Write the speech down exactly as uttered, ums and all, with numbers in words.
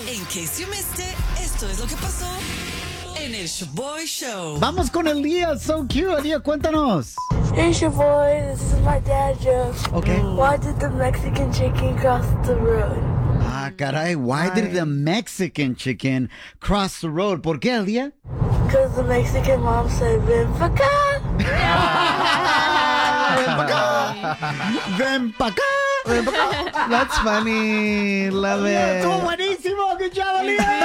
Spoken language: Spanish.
In case you missed it, esto es lo que pasó en el Shaboy Show. Vamos con Elías, so cute. Elías, cuéntanos. Hey, Shaboy, this is my dad joke. Okay. Why did the Mexican chicken cross the road? Ah, caray, why did the Mexican chicken cross the road? ¿Por qué, Elías? Because the Mexican mom said, ven pa' acá. Ven pa' acá. Ven pa' acá. That's funny. Love it. Estuvo buenísimo. Good job, Elías.